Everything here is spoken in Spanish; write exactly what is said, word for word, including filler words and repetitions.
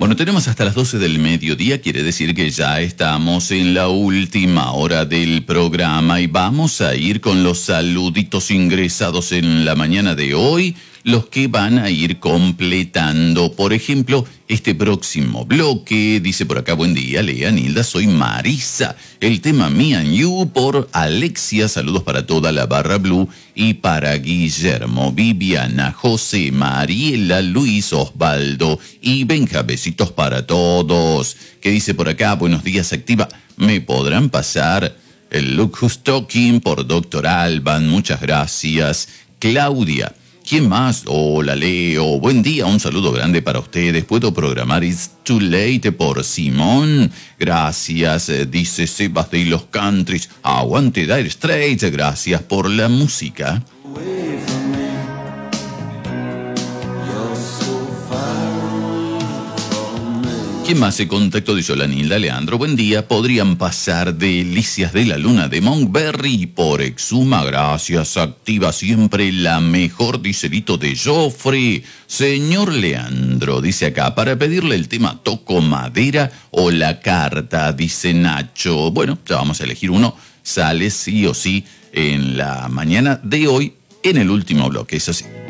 Bueno, tenemos hasta las doce del mediodía, quiere decir que ya estamos en la última hora del programa y vamos a ir con los saluditos ingresados en la mañana de hoy, los que van a ir completando. Por ejemplo, este próximo bloque, dice por acá, buen día, Lea, Nilda, soy Marisa. El tema Me and You por Alexia, saludos para toda la barra blue y para Guillermo, Viviana, José, Mariela, Luis, Osvaldo y Benja, besitos para todos. ¿Qué dice por acá? Buenos días, activa. ¿Me podrán pasar el Look Who's Talking por doctor Alban? Muchas gracias. Claudia. ¿Quién más? Hola, Leo. Buen día, un saludo grande para ustedes. ¿Puedo programar It's Too Late por Simón? Gracias, dice Sebas de los Countries. Aguante Dire Straits. Gracias por la música. ¿Quién más se contactó? Dice hola, Nilda, Leandro, buen día. ¿Podrían pasar Delicias de la Luna de Montberry por Exuma? Gracias, activa siempre la mejor, dice Lito de Joffre. Señor Leandro, dice acá, para pedirle el tema Toco Madera o La Carta, dice Nacho. Bueno, ya vamos a elegir uno. Sale sí o sí en la mañana de hoy en el último bloque, eso sí.